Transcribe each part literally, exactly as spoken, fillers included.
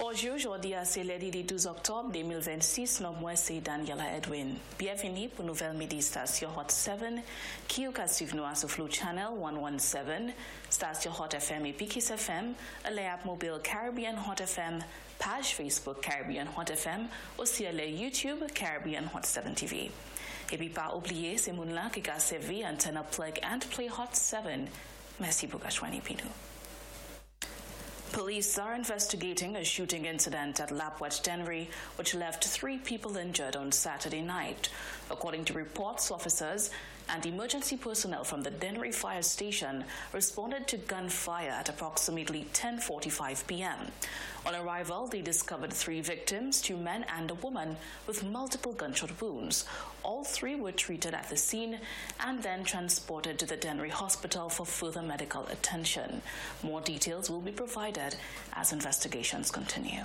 Aujourd'hui, c'est lundi du douze octobre deux mille vingt-six. Non, moi, c'est Daniela Edwin. Bienvenue pour nouvelle midi station Hot seven, qui est suivre nous à ce Flow Channel one seventeen, station Hot F M et Pikis F M, l'app mobile Caribbean Hot F M, page Facebook Caribbean Hot F M, aussi à la YouTube Caribbean Hot seven T V. Et puis pas oublier, c'est mon là qui a servi antenne plug and play Hot seven. Merci pour joindre nous. Police are investigating a shooting incident at Lapwatch Dennery, which left three people injured on Saturday night. According to reports, officers and emergency personnel from the Dennery Fire Station responded to gunfire at approximately ten forty-five p m On arrival, they discovered three victims, two men and a woman, with multiple gunshot wounds. All three were treated at the scene and then transported to the Dennery Hospital for further medical attention. More details will be provided as investigations continue.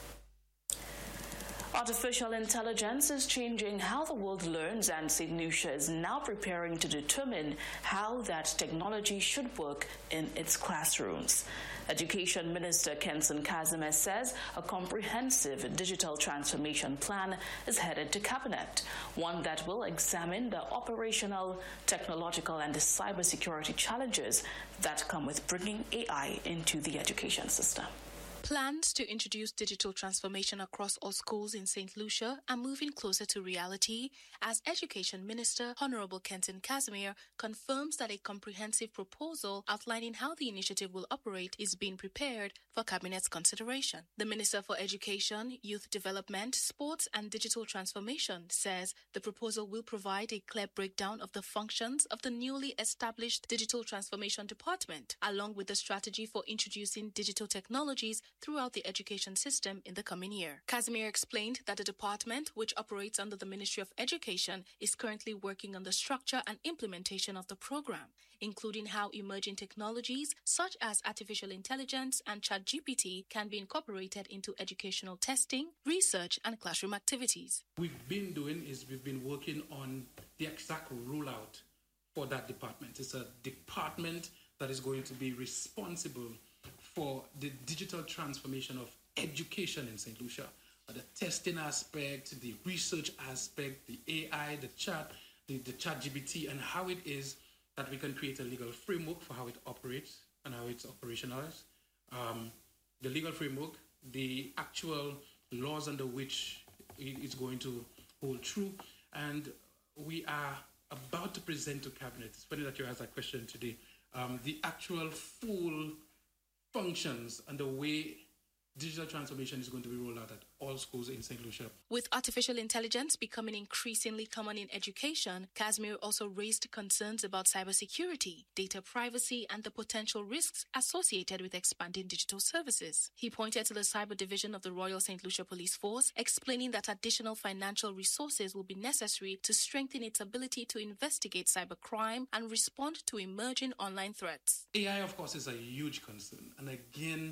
Artificial intelligence is changing how the world learns, and Saint Lucia is now preparing to determine how that technology should work in its classrooms. Education Minister Kenson Casimir says a comprehensive digital transformation plan is headed to Cabinet, one that will examine the operational, technological and cybersecurity challenges that come with bringing A I into the education system. Plans to introduce digital transformation across all schools in Saint Lucia are moving closer to reality as Education Minister Honorable Kenson Casimir confirms that a comprehensive proposal outlining how the initiative will operate is being prepared for Cabinet's consideration. The Minister for Education, Youth Development, Sports and Digital Transformation says the proposal will provide a clear breakdown of the functions of the newly established Digital Transformation Department, along with the strategy for introducing digital technologies throughout the education system in the coming year. Casimir explained that the department, which operates under the Ministry of Education, is currently working on the structure and implementation of the program, including how emerging technologies such as artificial intelligence and ChatGPT can be incorporated into educational testing, research, and classroom activities. What we've been doing is we've been working on the exact rollout for that department. It's a department that is going to be responsible for the digital transformation of education in Saint Lucia, uh, the testing aspect, the research aspect, the A I, the chat, the, the chat G P T, and how it is that we can create a legal framework for how it operates and how it's operationalized. Um, the legal framework, the actual laws under which it is going to hold true, and we are about to present to Cabinet. It's funny that you asked that question today. Um, the actual full functions and the way digital transformation is going to be rolled out at all schools in Saint Lucia. With artificial intelligence becoming increasingly common in education, Casimir also raised concerns about cybersecurity, data privacy, and the potential risks associated with expanding digital services. He pointed to the cyber division of the Royal Saint Lucia Police Force, explaining that additional financial resources will be necessary to strengthen its ability to investigate cybercrime and respond to emerging online threats. A I, of course, is a huge concern. And again,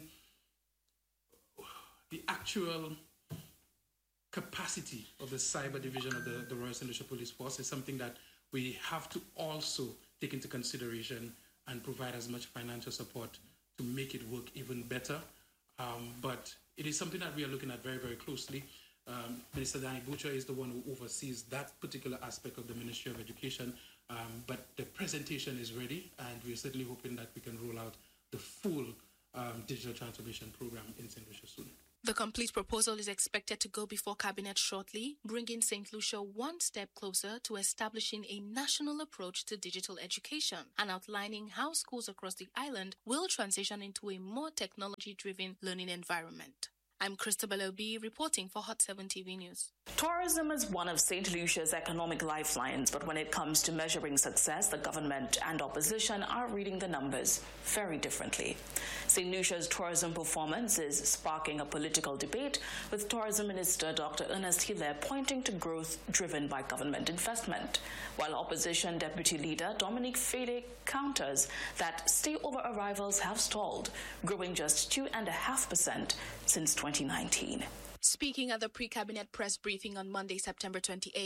the actual capacity of the cyber division of the, the Royal Saint Lucia Police Force is something that we have to also take into consideration and provide as much financial support to make it work even better. Um, but it is something that we are looking at very, very closely. Um, Minister Danny Butcher is the one who oversees that particular aspect of the Ministry of Education. Um, but the presentation is ready, and we're certainly hoping that we can roll out the full um, digital transformation program in Saint Lucia soon. The complete proposal is expected to go before Cabinet shortly, bringing Saint Lucia one step closer to establishing a national approach to digital education and outlining how schools across the island will transition into a more technology-driven learning environment. I'm Christabel Obi reporting for Hot seven T V News. Tourism is one of Saint Lucia's economic lifelines, but when it comes to measuring success, the government and opposition are reading the numbers very differently. Saint Lucia's tourism performance is sparking a political debate, with Tourism Minister Doctor Ernest Hilaire pointing to growth driven by government investment, while opposition Deputy Leader Dominique Fede counters that stay-over arrivals have stalled, growing just two point five percent since twenty nineteen. Speaking at the pre-cabinet press briefing on Monday, September twenty-eighth,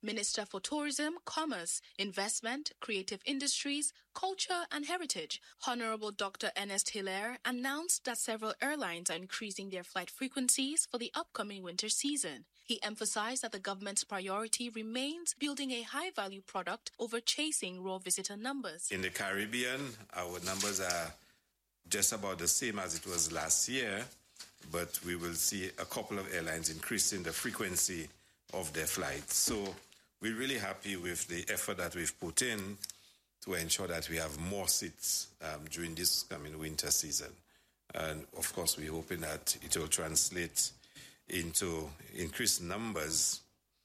Minister for Tourism, Commerce, Investment, Creative Industries, Culture and Heritage, Honorable Doctor Ernest Hilaire, announced that several airlines are increasing their flight frequencies for the upcoming winter season. He emphasized that the government's priority remains building a high-value product over chasing raw visitor numbers. In the Caribbean, our numbers are just about the same as it was last year, but we will see a couple of airlines increasing the frequency of their flights. So we're really happy with the effort that we've put in to ensure that we have more seats um, during this coming winter season. And of course, we're hoping that it will translate into increased numbers.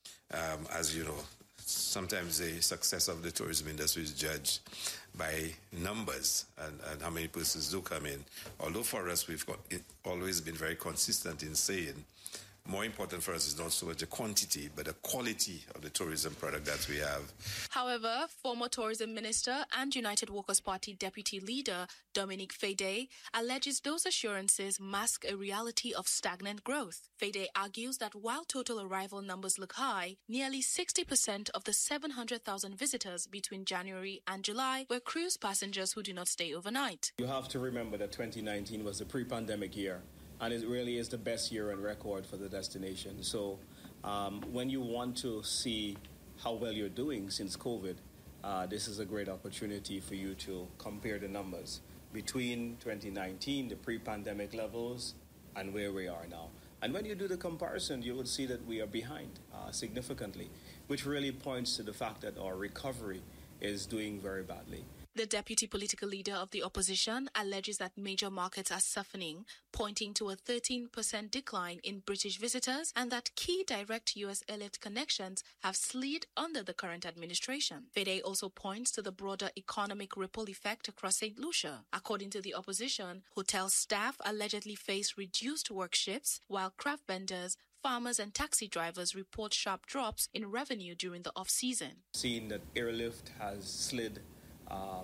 Um, as you know, sometimes the success of the tourism industry is judged by numbers and, and how many persons do come in. Although for us, we've got, always been very consistent in saying more important for us is not so much the quantity, but the quality of the tourism product that we have. However, former tourism minister and United Workers' Party deputy leader Dominique Fede alleges those assurances mask a reality of stagnant growth. Fede argues that while total arrival numbers look high, nearly sixty percent of the seven hundred thousand visitors between January and July were cruise passengers who do not stay overnight. You have to remember that twenty nineteen was a pre-pandemic year, and it really is the best year on record for the destination. So um, when you want to see how well you're doing since COVID, uh, this is a great opportunity for you to compare the numbers between twenty nineteen, the pre-pandemic levels, and where we are now. And when you do the comparison, you will see that we are behind uh, significantly, which really points to the fact that our recovery is doing very badly. The deputy political leader of the opposition alleges that major markets are softening, pointing to a thirteen percent decline in British visitors and that key direct U S airlift connections have slid under the current administration. Fede also points to the broader economic ripple effect across Saint Lucia. According to the opposition, hotel staff allegedly face reduced work shifts, while craft vendors, farmers and taxi drivers report sharp drops in revenue during the off-season. Seeing that airlift has slid Um,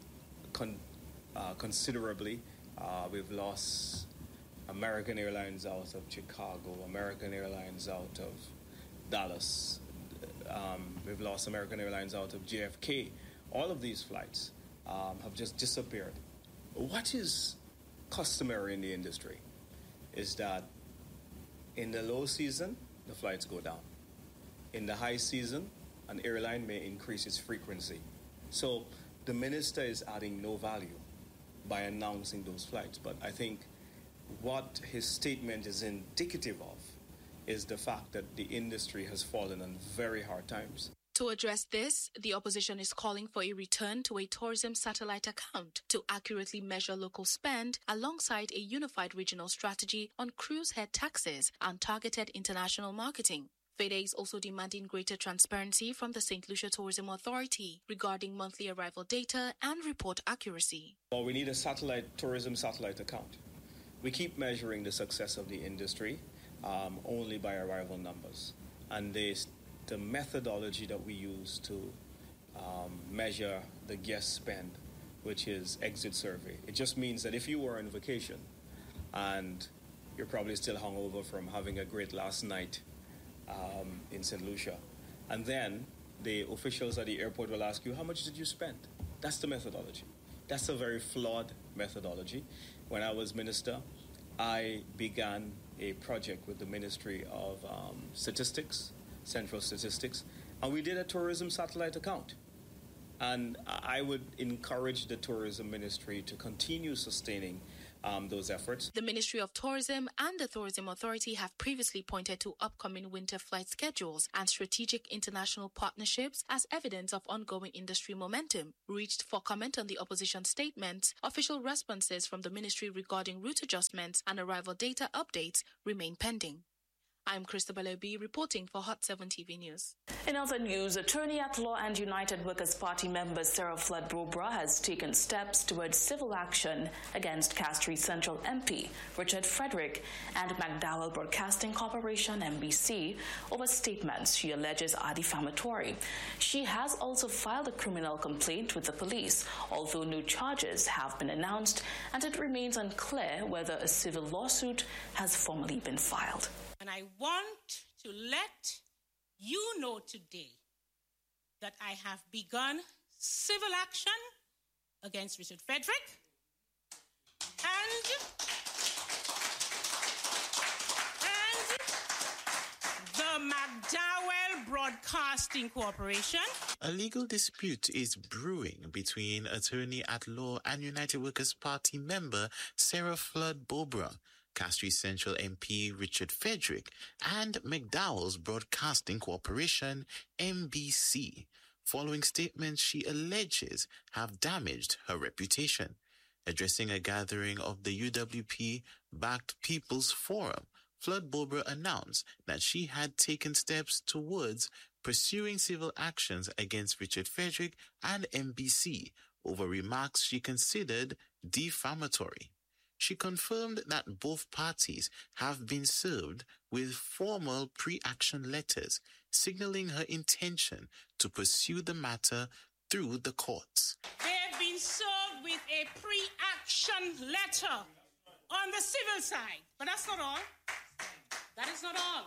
con- uh, considerably. Uh, we've lost American Airlines out of Chicago, American Airlines out of Dallas. Um, we've lost American Airlines out of J F K. All of these flights um, have just disappeared. What is customary in the industry is that in the low season, the flights go down. In the high season, an airline may increase its frequency. So the minister is adding no value by announcing those flights. But I think what his statement is indicative of is the fact that the industry has fallen on very hard times. To address this, the opposition is calling for a return to a tourism satellite account to accurately measure local spend alongside a unified regional strategy on cruise head taxes and targeted international marketing. Fede is also demanding greater transparency from the Saint Lucia Tourism Authority regarding monthly arrival data and report accuracy. Well, we need a satellite tourism satellite account. We keep measuring the success of the industry um, only by arrival numbers. And there's the methodology that we use to um, measure the guest spend, which is exit survey. It just means that if you were on vacation and you're probably still hungover from having a great last night Um, in Saint Lucia. And then the officials at the airport will ask you, how much did you spend? That's the methodology. That's a very flawed methodology. When I was minister, I began a project with the Ministry of um, Statistics, Central Statistics, and we did a tourism satellite account. And I would encourage the tourism ministry to continue sustaining Um, those efforts. The Ministry of Tourism and the Tourism Authority have previously pointed to upcoming winter flight schedules and strategic international partnerships as evidence of ongoing industry momentum. Reached for comment on the opposition statements, official responses from the ministry regarding route adjustments and arrival data updates remain pending. I'm Christabel Obi reporting for Hot seven T V News. In other news, attorney at law and United Workers' Party member Sarah Flood Brobra has taken steps towards civil action against Castries Central M P Richard Frederick and McDowell Broadcasting Corporation M B C over statements she alleges are defamatory. She has also filed a criminal complaint with the police, although no charges have been announced, and it remains unclear whether a civil lawsuit has formally been filed. And I want to let you know today that I have begun civil action against Richard Frederick and, and the McDowell Broadcasting Corporation. A legal dispute is brewing between attorney-at-law and United Workers' Party member Sarah Flood Bobrow, Castries Central M P Richard Frederick, and McDowell's Broadcasting Corporation, M B C, following statements she alleges have damaged her reputation. Addressing a gathering of the U W P-backed People's Forum, Flood Bobrow announced that she had taken steps towards pursuing civil actions against Richard Frederick and M B C over remarks she considered defamatory. She confirmed that both parties have been served with formal pre-action letters, signaling her intention to pursue the matter through the courts. They have been served with a pre-action letter on the civil side, but that's not all. That is not all.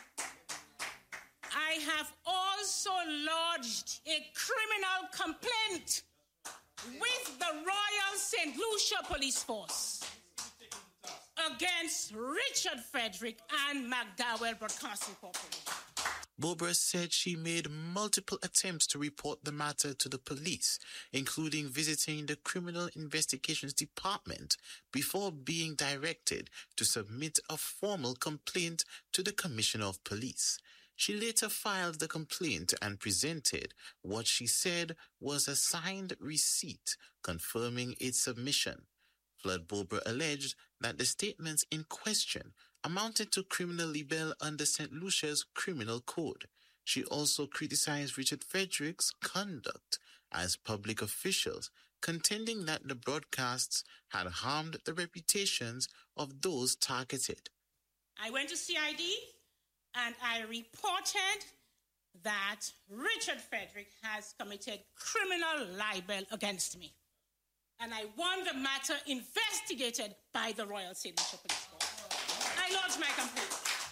I have also lodged a criminal complaint with the Royal Saint Lucia Police Force against Richard Frederick and McDowell Broadcasting Corporation. Bobrow said she made multiple attempts to report the matter to the police, including visiting the Criminal Investigations Department before being directed to submit a formal complaint to the Commissioner of Police. She later filed the complaint and presented what she said was a signed receipt confirming its submission. Flood Bobrow alleged that the statements in question amounted to criminal libel under Saint Lucia's criminal code. She also criticized Richard Frederick's conduct as public officials, contending that the broadcasts had harmed the reputations of those targeted. I went to C I D and I reported that Richard Frederick has committed criminal libel against me. And I want the matter investigated by the Royal Saint Lucia Police Force. I lodged my complaint.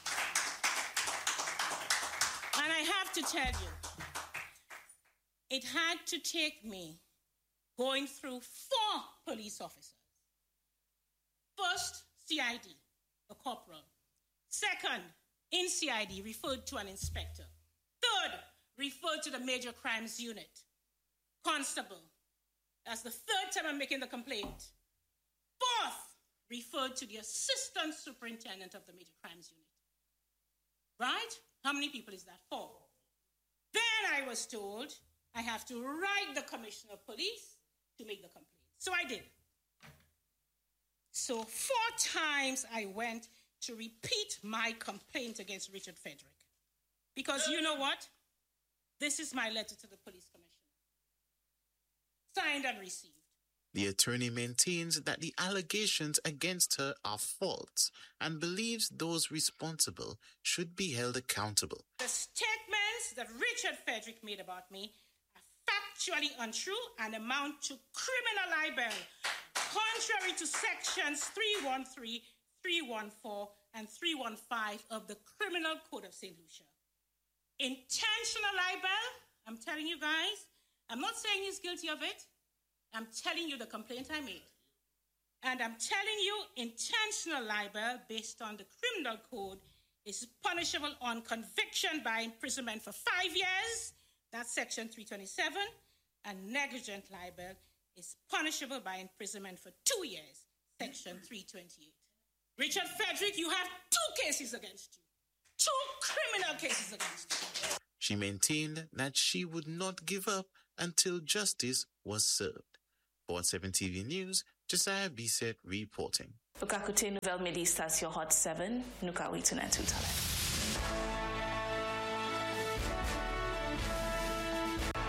And I have to tell you, it had to take me going through four police officers. First, C I D, a corporal. Second, in C I D, referred to an inspector. Third, referred to the Major Crimes Unit. Constable. That's the third time I'm making the complaint. Fourth, referred to the Assistant Superintendent of the Major Crimes Unit. Right? How many people is that? Four. Then I was told I have to write the Commissioner of Police to make the complaint. So I did. So four times I went to repeat my complaint against Richard Frederick. Because you know what? This is my letter to the police commissioner. Signed and received. The attorney maintains that the allegations against her are false and believes those responsible should be held accountable. The statements that Richard Frederick made about me are factually untrue and amount to criminal libel, contrary to sections three thirteen, three fourteen, and three fifteen of the Criminal Code of Saint Lucia. Intentional libel, I'm telling you guys, I'm not saying he's guilty of it. I'm telling you the complaint I made. And I'm telling you intentional libel based on the criminal code is punishable on conviction by imprisonment for five years. That's section three twenty-seven. And negligent libel is punishable by imprisonment for two years. Section three twenty-eight. Richard Frederick, you have two cases against you. Two criminal cases against you. She maintained that she would not give up until justice was served. Port seven T V News, Josiah Bisset reporting. Ukakute Nouvelle Midi Station Hot seven, Nukawi Tunetu Tale.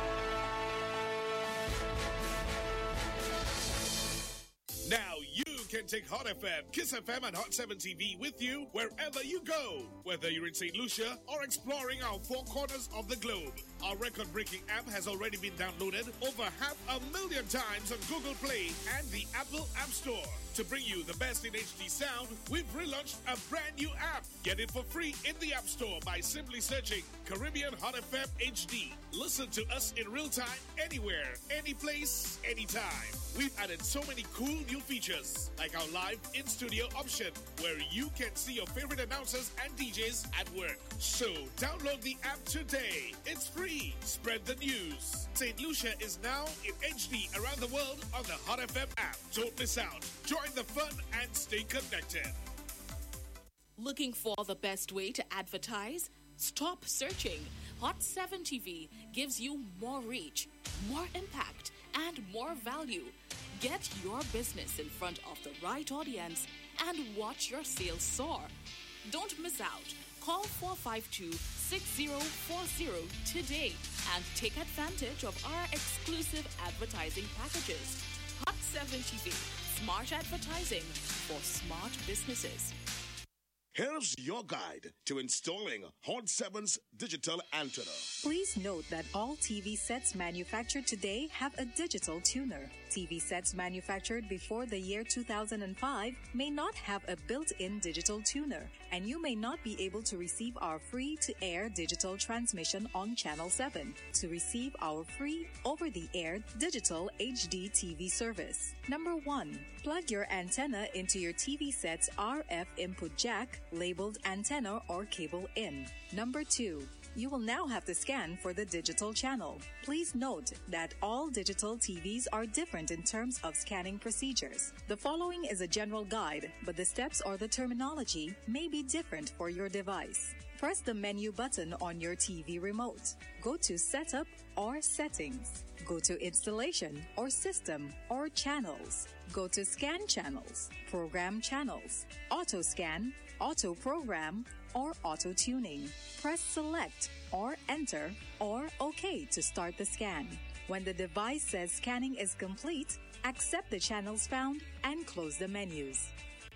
Now you can take Hot F M, Kiss F M, and Hot seven T V with you wherever you go. Whether you're in Saint Lucia or exploring our four corners of the globe. Our record-breaking app has already been downloaded over half a million times on Google Play and the Apple App Store. To bring you the best in H D sound, we've relaunched a brand new app. Get it for free in the App Store by simply searching Caribbean Hot F M H D. Listen to us in real time, anywhere, any place, anytime. We've added so many cool new features, like our live in-studio option, where you can see your favorite announcers and D Js at work. So download the app today. It's free. Spread the news. Saint Lucia is now in H D around the world on the Hot F M app. Don't miss out. Join the fun and stay connected. Looking for the best way to advertise? Stop searching. Hot seven T V gives you more reach, more impact, and more value. Get your business in front of the right audience and watch your sales soar. Don't miss out. Call four five two, six zero four zero today and take advantage of our exclusive advertising packages. Hot seven T V. Smart advertising for smart businesses. Here's your guide to installing Hot seven's digital antenna. Please note that all T V sets manufactured today have a digital tuner. T V sets manufactured before the year two thousand five may not have a built-in digital tuner, and you may not be able to receive our free-to-air digital transmission on Channel seven to receive our free over-the-air digital H D T V service. Number one, plug your antenna into your T V set's R F input jack labeled antenna or cable in. Number two, you will now have to scan for the digital channel. Please note that all digital T Vs are different in terms of scanning procedures. The following is a general guide, but the steps or the terminology may be different for your device. Press the menu button on your T V remote. Go to Setup or Settings. Go to Installation or System or Channels. Go to Scan Channels, Program Channels, Auto Scan, Auto Program, or Auto Tuning. Press Select or Enter or OK to start the scan. When the device says scanning is complete, accept the channels found and close the menus.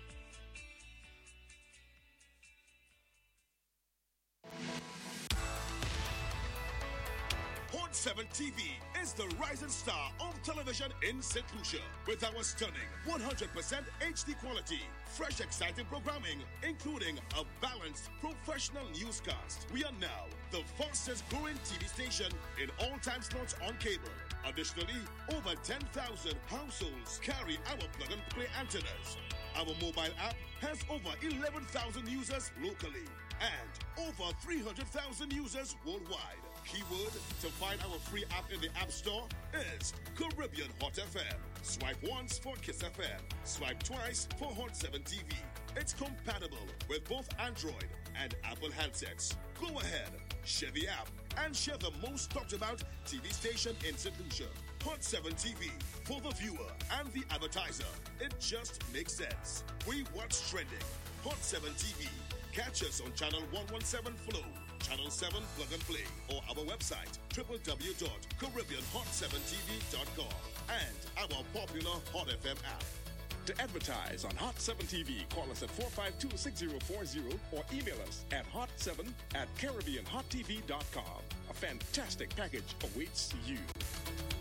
Hot seven T V is the rising star of television in Saint Lucia with our stunning one hundred percent H D quality, fresh exciting programming, including a balanced professional newscast. We are now the fastest growing T V station in all time slots on cable. Additionally, over ten thousand households carry our plug-and-play antennas. Our mobile app has over eleven thousand users locally and over three hundred thousand users worldwide. Keyword to find our free app in the App Store is Caribbean Hot F M. Swipe once for Kiss F M. Swipe twice for Hot seven T V. It's compatible with both Android and Apple handsets. Go ahead, share the app, and share the most talked about T V station in Saint Lucia. Hot seven T V, for the viewer and the advertiser. It just makes sense. We watch trending. Hot seven T V. Catch us on Channel one seventeen Flow, Channel seven Plug and Play, or our website, w w w dot caribbean hot seven t v dot com, and our popular Hot F M app. To advertise on Hot seven T V, call us at four five two, six zero four zero or email us at hot seven at caribbean hot t v dot com. A fantastic package awaits you.